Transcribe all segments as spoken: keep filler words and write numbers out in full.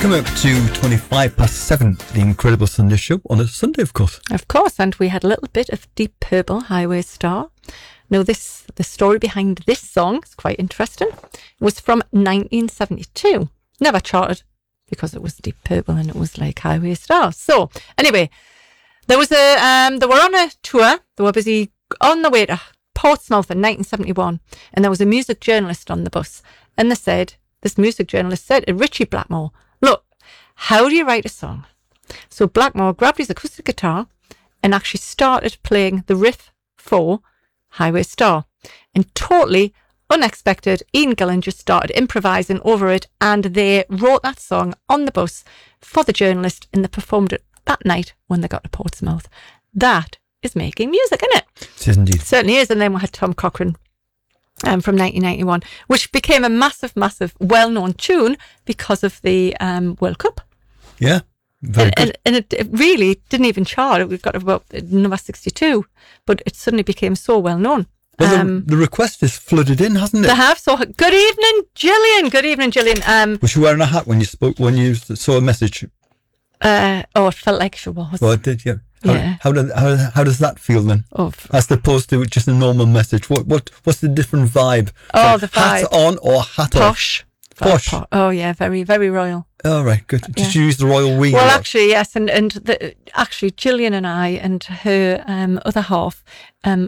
Coming up to twenty-five past seven, the Incredible Sunday Show on a Sunday, of course. Of course, and we had a little bit of Deep Purple, Highway Star. Now, this the story behind this song is quite interesting. It was from nineteen seventy-two. Never charted because it was Deep Purple and it was like Highway Star. So, anyway, there was a um, they were on a tour. They were busy on the way to Portsmouth in nineteen seventy-one, and there was a music journalist on the bus, and they said, this music journalist said to Richie Blackmore, look, how do you write a song? So Blackmore grabbed his acoustic guitar and actually started playing the riff for Highway Star. And totally unexpected, Ian Gillan just started improvising over it, and they wrote that song on the bus for the journalist, and they performed it that night when they got to Portsmouth. That is making music, isn't it? It is indeed. It certainly is. And then we had Tom Cochrane um, from nineteen ninety-one, which became a massive, massive, well-known tune because of the um, World Cup. Yeah, very and, good. And, and it, it really didn't even chart. We've got about number sixty-two, but it suddenly became so well-known. Well, um, the, the request is flooded in, hasn't it? They have. So, good evening, Gillian. Good evening, Gillian. Um, was she wearing a hat when you spoke, when you saw a message? Uh, oh, it felt like she was. Well, it did, yeah. How, yeah. How, did, how, how does that feel then? Oh, as opposed to just a normal message. What what What's the different vibe? Oh, like the vibe. Hat on or hat Posh. off? Posh. Posh. Oh, yeah, very, very royal. Oh, right, good. Did yeah. you use the royal we? Well, actually, yes. And, and the, actually, Gillian and I and her um, other half, um,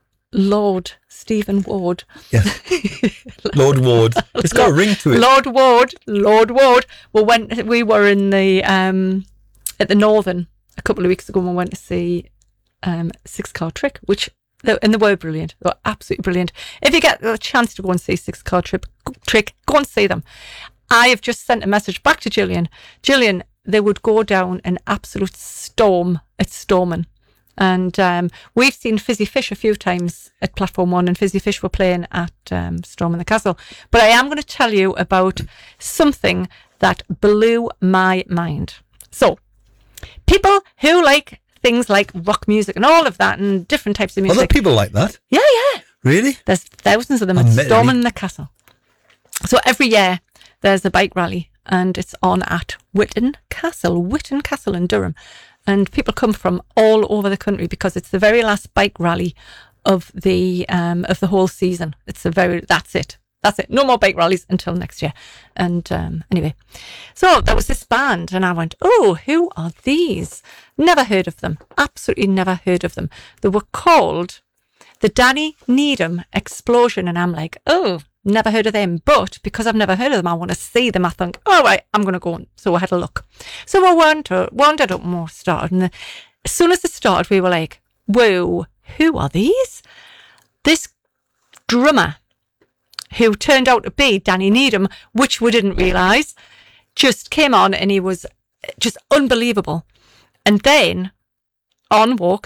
Lord Stephen Ward. Yes. Lord Ward. It's got a ring to it. Lord Ward. Lord Ward. Well, when we were in the, um, at the Northern a couple of weeks ago, we went to see um, Six Card Trick, which, and they were brilliant. They were absolutely brilliant. If you get a chance to go and see Six Card Trick, Trick, go and see them. I have just sent a message back to Gillian. Gillian, they would go down an absolute storm at Storming. And um, we've seen Fizzy Fish a few times at Platform One, and Fizzy Fish were playing at um, Storming the Castle. But I am going to tell you about something that blew my mind. So, people who like things like rock music and all of that and different types of music. Are there people like that? Yeah, yeah. Really? There's thousands of them at Storming the Castle. So every year there's a bike rally, and it's on at Whitton Castle, Whitton Castle in Durham. And people come from all over the country because it's the very last bike rally of the um, of the whole season. It's the very that's it. That's it. No more bike rallies until next year. And um, anyway, so there was this band, and I went, oh, who are these? Never heard of them. Absolutely never heard of them. They were called the Danny Needham Explosion, and I'm like, oh, never heard of them. But because I've never heard of them, I want to see them. I think, all right, I'm going to go on. So I had a look. So I wandered, wandered up more, started. And the, as soon as it started, we were like, whoa, who are these? This drummer, who turned out to be Danny Needham, which we didn't realise, just came on, and he was just unbelievable. And then on walks